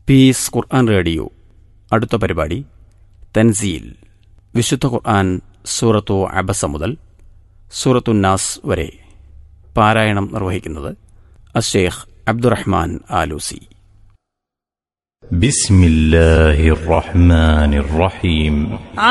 Piece ഖുർആൻ radio. അടുത്ത പരിപാടി തൻസീൽ. വിശുദ്ധ ഖുർആൻ സൂറത്തു അബസ മുതൽ സൂറത്തു നാസ് വരെ പാരായണം നിർവഹിക്കുന്നത് അശ്ശേഖ് അബ്ദുറഹ്മാൻ ആലൂസി. ബിസ്മില്ലാഹിർ റഹ്മാനിർ റഹീം.